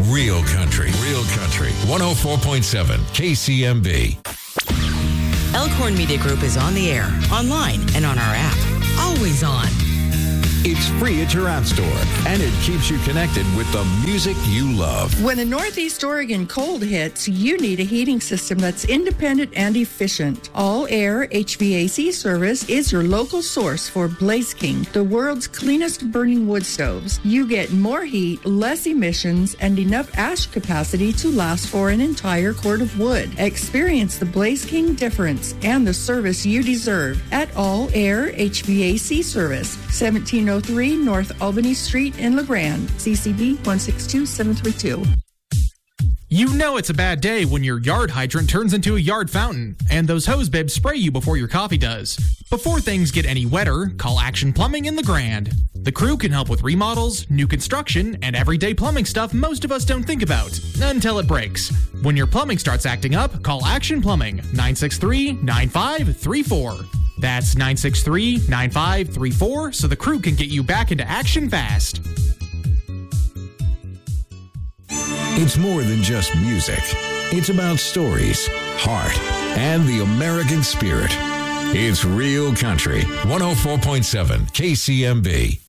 Real country. 104.7 KCMB. Elkhorn Media Group is on the air, online, and on our app. Always on. It's free at your app store, and it keeps you connected with the music you love. When the Northeast Oregon cold hits, you need a heating system that's independent and efficient. All Air HVAC service is your local source for Blaze King, the world's cleanest burning wood stoves. You get more heat, less emissions, and enough ash capacity to last for an entire quart of wood. Experience the Blaze King difference and the service you deserve at All Air HVAC Service, 1703 North Albany Street in LeGrand, CCB 162732. You know it's a bad day when your yard hydrant turns into a yard fountain, and those hose bibs spray you before your coffee does. Before things get any wetter, call Action Plumbing in LeGrand. The crew can help with remodels, new construction, and everyday plumbing stuff most of us don't think about, until it breaks. When your plumbing starts acting up, call Action Plumbing, 963-9534. That's 963-9534, so the crew can get you back into action fast. It's more than just music. It's about stories, heart, and the American spirit. It's Real Country, 104.7 KCMB.